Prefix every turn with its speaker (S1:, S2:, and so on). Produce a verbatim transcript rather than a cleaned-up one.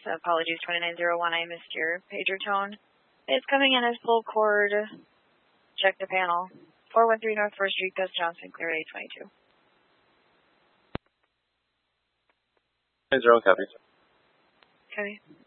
S1: Apologies, twenty-nine oh one, I missed your pager tone. It's coming in as full cord. Check the panel. four one three North first Street, Gus Johnson, clear eight twenty-two.
S2: nine zero, copy.
S1: Okay.